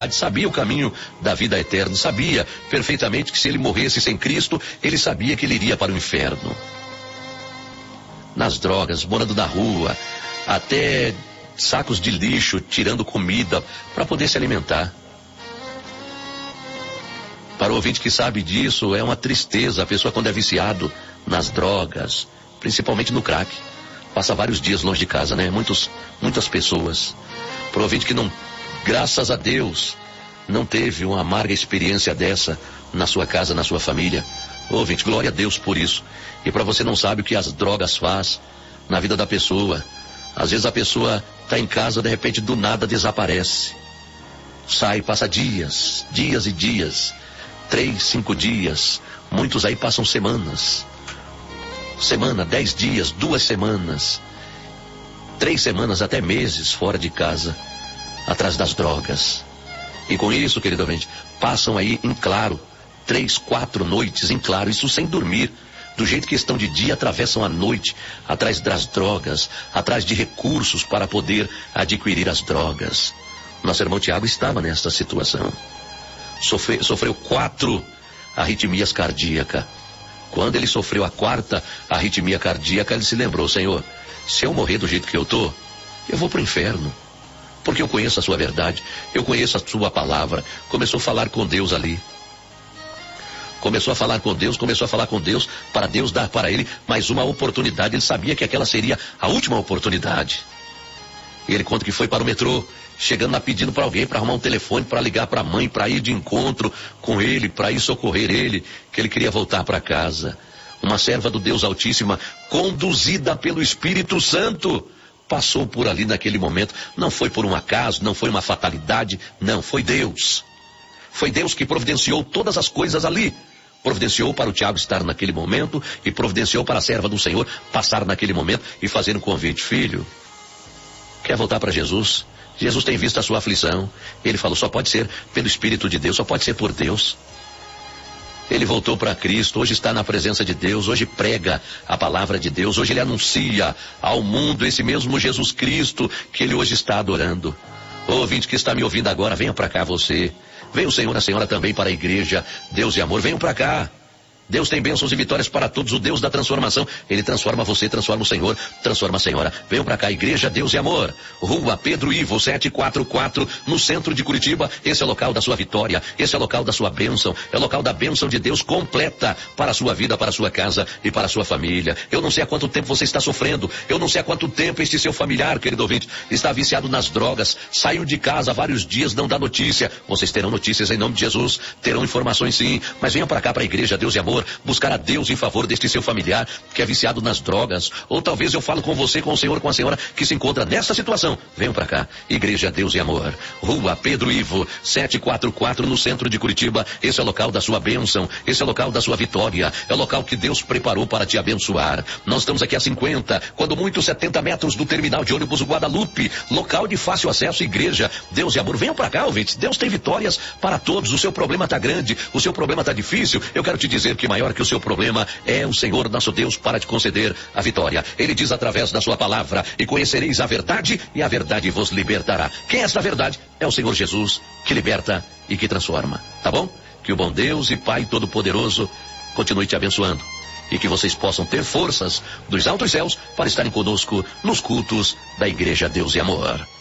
sabia o caminho da vida eterna, sabia perfeitamente que se ele morresse sem Cristo, ele sabia que ele iria para o inferno. Nas drogas, morando na rua, até sacos de lixo, tirando comida para poder se alimentar. Para o ouvinte que sabe disso, é uma tristeza a pessoa quando é viciado nas drogas, principalmente no crack. Passa vários dias longe de casa, né? Muitas pessoas. Para o ouvinte que não, graças a Deus, não teve uma amarga experiência dessa na sua casa, na sua família. Ouvinte, glória a Deus por isso. E para você não sabe o que as drogas faz na vida da pessoa. Às vezes a pessoa está em casa, de repente do nada desaparece. Sai, passa dias e dias. 3, 5 dias. Muitos aí passam semanas. 10 dias, 2 semanas. 3 semanas, até meses fora de casa, atrás das drogas. E com isso, querido ouvinte, passam aí em claro, 3, 4 noites em claro, isso sem dormir. Do jeito que estão de dia, atravessam a noite, atrás das drogas, atrás de recursos para poder adquirir as drogas. Nosso irmão Tiago estava nessa situação. Sofreu 4 arritmias cardíacas. Quando ele sofreu a 4ª arritmia cardíaca, ele se lembrou: Senhor, se eu morrer do jeito que eu tô, eu vou pro inferno. Porque eu conheço a sua verdade, eu conheço a sua palavra. Começou a falar com Deus ali. Começou a falar com Deus para Deus dar para ele mais uma oportunidade. Ele sabia que aquela seria a última oportunidade. Ele conta que foi para o metrô, chegando lá pedindo para alguém para arrumar um telefone, para ligar para a mãe, para ir de encontro com ele, para ir socorrer ele, que ele queria voltar para casa. Uma serva do Deus Altíssima, conduzida pelo Espírito Santo, passou por ali naquele momento. Não foi por um acaso, não foi uma fatalidade, não, foi Deus. Foi Deus que providenciou todas as coisas ali. Providenciou para o Tiago estar naquele momento e providenciou para a serva do Senhor passar naquele momento e fazer um convite: filho, quer voltar para Jesus? Jesus tem visto a sua aflição. Ele falou: só pode ser pelo Espírito de Deus, só pode ser por Deus. Ele voltou para Cristo, hoje está na presença de Deus, hoje prega a palavra de Deus, hoje ele anuncia ao mundo esse mesmo Jesus Cristo que ele hoje está adorando. O ouvinte que está me ouvindo agora, venha para cá você. Venha o Senhor, a senhora também para a igreja Deus e Amor, venham para cá. Deus tem bênçãos e vitórias para todos, o Deus da transformação. Ele transforma você, transforma o Senhor, transforma a senhora. Venham para cá, Igreja Deus e Amor, Rua Pedro Ivo 744, no centro de Curitiba. Esse é o local da sua vitória, esse é o local da sua bênção, é o local da bênção de Deus completa para a sua vida, para a sua casa e para a sua família. Eu não sei há quanto tempo você está sofrendo, eu não sei há quanto tempo este seu familiar, querido ouvinte, está viciado nas drogas, saiu de casa há vários dias, não dá notícia. Vocês terão notícias em nome de Jesus, terão informações sim, mas venham para cá, para a Igreja Deus e Amor, buscar a Deus em favor deste seu familiar que é viciado nas drogas. Ou talvez eu falo com você, com o Senhor, com a senhora que se encontra nessa situação. Venham para cá, Igreja Deus e Amor, Rua Pedro Ivo 744, no centro de Curitiba. Esse é o local da sua bênção, esse é o local da sua vitória, é o local que Deus preparou para te abençoar. Nós estamos aqui a 50, quando muito 70 metros do terminal de ônibus Guadalupe, local de fácil acesso, Igreja Deus e Amor. Venham para cá, ouvintes, Deus tem vitórias para todos. O seu problema está grande, o seu problema está difícil, eu quero te dizer que maior que o seu problema é o Senhor nosso Deus para te conceder a vitória. Ele diz através da sua palavra: e conhecereis a verdade, e a verdade vos libertará. Quem é esta verdade? É o Senhor Jesus, que liberta e que transforma, tá bom? Que o bom Deus e Pai Todo-Poderoso continue te abençoando, e que vocês possam ter forças dos altos céus para estarem conosco nos cultos da Igreja Deus e Amor.